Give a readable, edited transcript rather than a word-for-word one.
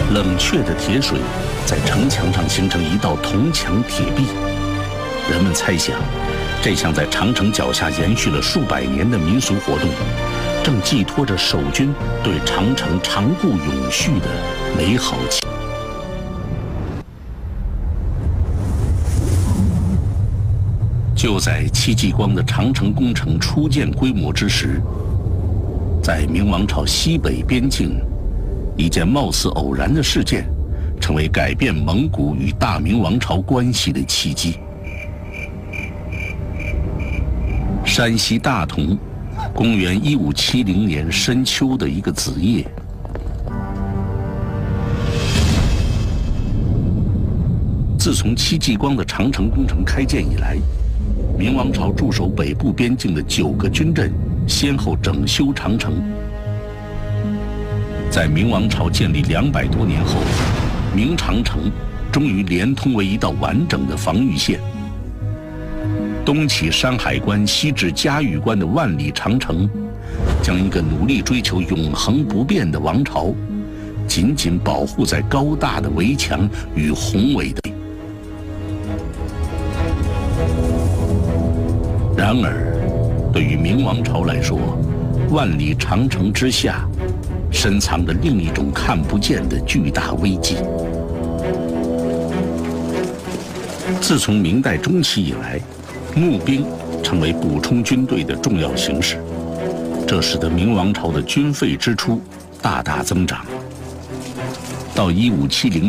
冷却的铁水在城墙上形成一道铜墙铁壁。人们猜想，这项在长城脚下延续了数百年的民俗活动，正寄托着守军对长城长固永续的美好期望。就在戚继光的长城工程初见规模之时，在明王朝西北边境，一件貌似偶然的事件，成为改变蒙古与大明王朝关系的契机。山西大同，公元1570年深秋的一个子夜，自从戚继光的长城工程开建以来，明王朝驻守北部边境的9个军镇先后整修长城。在明王朝建立200多年后，明长城终于连通为一道完整的防御线。东起山海关，西至嘉峪关的万里长城，将一个努力追求永恒不变的王朝，紧紧保护在高大的围墙与宏伟的。然而，对于明王朝来说，万里长城之下，深藏着另一种看不见的巨大危机。自从明代中期以来，募兵成为补充军队的重要形式，这使得明王朝的军费支出大大增长。到1570